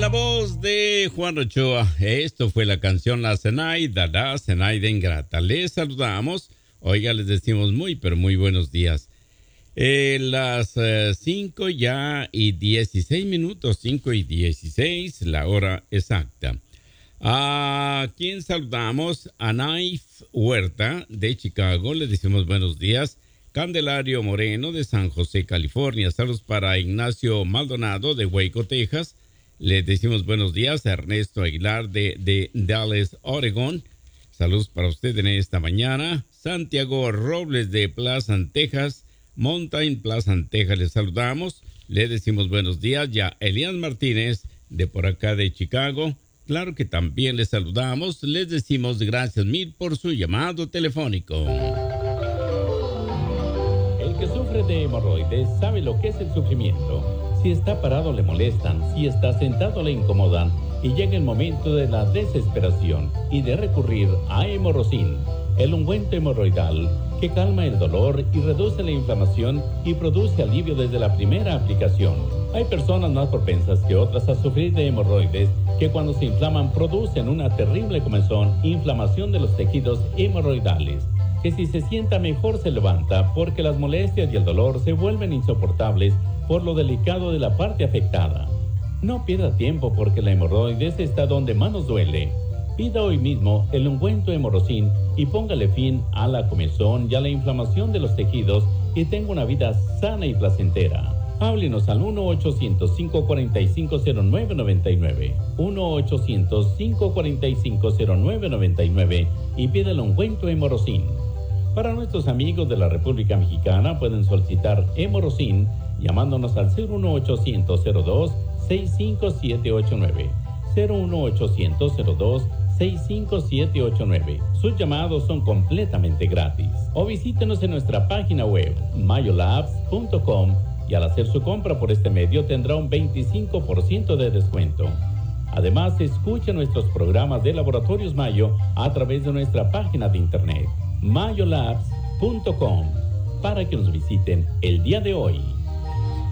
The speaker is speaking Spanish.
la voz de Juan Ochoa. Esto fue la canción La Zenaida, la Zenaida Ingrata. Les saludamos. Oiga, les decimos muy, pero muy buenos días. Las 5 ya y 16 minutos, 5 y 16, la hora exacta. ¿A quién saludamos? A Naif Huerta de Chicago, le decimos buenos días. Candelario Moreno de San José, California. Saludos para Ignacio Maldonado de Waco, Texas. Le decimos buenos días a Ernesto Aguilar de Dallas, Oregón. Saludos para usted en esta mañana. Santiago Robles de Plaza, Texas. Mountain Plaza, Texas. Le saludamos. Le decimos buenos días. Ya Elian Martínez de por acá de Chicago. Claro que también le saludamos. Les decimos gracias mil por su llamado telefónico. El que sufre de hemorroides sabe lo que es el sufrimiento. Si está parado le molestan, si está sentado le incomodan y llega el momento de la desesperación y de recurrir a Hemorrocin, el ungüento hemorroidal que calma el dolor y reduce la inflamación y produce alivio desde la primera aplicación. Hay personas más propensas que otras a sufrir de hemorroides que cuando se inflaman producen una terrible comezón, inflamación de los tejidos hemorroidales, que si se sienta mejor se levanta porque las molestias y el dolor se vuelven insoportables por lo delicado de la parte afectada. No pierda tiempo porque la hemorroides está donde más nos duele. Pida hoy mismo el ungüento Hemorrocin y póngale fin a la comezón y a la inflamación de los tejidos y tenga una vida sana y placentera. Háblenos al 1-800-545-0999, 1-800-545-0999 y pida el ungüento Hemorrocin. Para nuestros amigos de la República Mexicana pueden solicitar Hemorrocin llamándonos al 01800-02-65789, 01800-02-65789. Sus llamados son completamente gratis. O visítenos en nuestra página web mayolabs.com y al hacer su compra por este medio tendrá un 25% de descuento. Además, escuche nuestros programas de Laboratorios Mayo a través de nuestra página de internet mayolabs.com para que nos visiten el día de hoy.